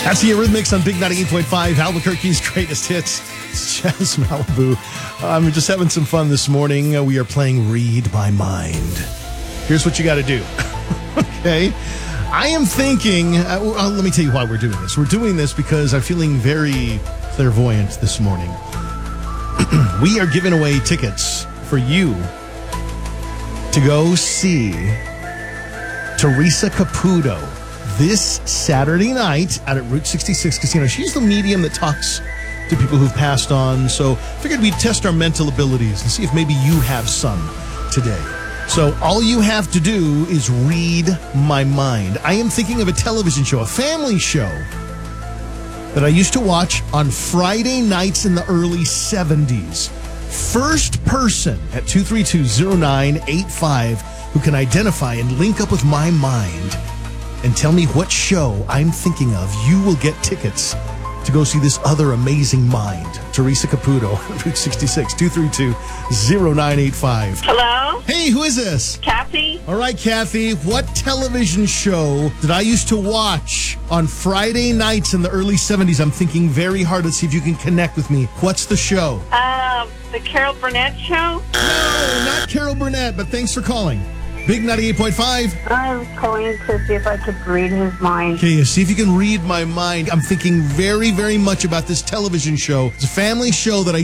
That's the Eurythmics on Big 98.5, Albuquerque's greatest hits. It's Jazz Malibu. I'm just having some fun this morning. We are playing Read My Mind. Here's what you got to do. Okay? I am thinking, let me tell you why we're doing this. We're doing this because I'm feeling very clairvoyant this morning. We are giving away tickets for you to go see Teresa Caputo this Saturday night out at Route 66 Casino. She's the medium that talks to people who've passed on, so figured we'd test our mental abilities and see if maybe you have some today. So all you have to do is read my mind. I am thinking of a television show, a family show that I used to watch on Friday nights in the early 70s. First person at 232-0985 who can identify and link up with my mind and tell me what show I'm thinking of, you will get tickets to go see this other amazing mind, Teresa Caputo, Route 66, 232-0985. Hello? Hey, who is this? Kathy? All right, Kathy, what television show did I used to watch on Friday nights in the early 70s? I'm thinking very hard. Let's see if you can connect with me. What's the show? The Carol Burnett Show? No, not Carol Burnett, but thanks for calling. Big 98.5. I was calling to see if I could read his mind. Okay, see if you can read my mind. I'm thinking very, very much about this television show. It's a family show that I